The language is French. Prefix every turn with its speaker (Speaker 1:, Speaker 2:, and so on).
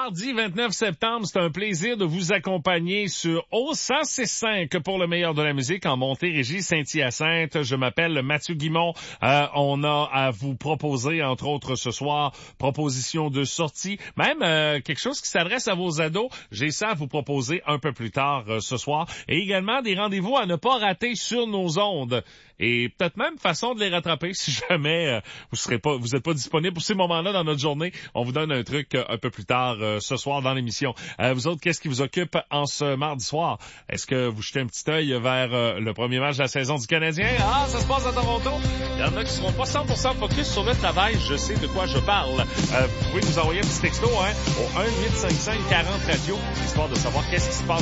Speaker 1: mardi 29 septembre, c'est un plaisir de vous accompagner sur O106.5 pour le meilleur de la musique en Montérégie, Saint-Hyacinthe. Je m'appelle Mathieu Guimont. On a à vous proposer, entre autres ce soir, proposition de sortie, même quelque chose qui s'adresse à vos ados. J'ai ça à vous proposer un peu plus tard ce soir. Et également des rendez-vous à ne pas rater sur nos ondes. Et peut-être même façon de les rattraper si jamais vous êtes pas disponible pour ces moments-là dans notre journée. On vous donne un truc un peu plus tard ce soir dans l'émission. Vous autres, qu'est-ce qui vous occupe en ce mardi soir? Est-ce que vous jetez un petit œil vers le premier match de la saison du Canadien? Ah, ça se passe à Toronto. Il y en a qui seront pas 100% focus sur le travail. Je sais de quoi je parle. Vous pouvez nous envoyer un petit texto au 1-855-40-radio, histoire de savoir qu'est-ce qui se passe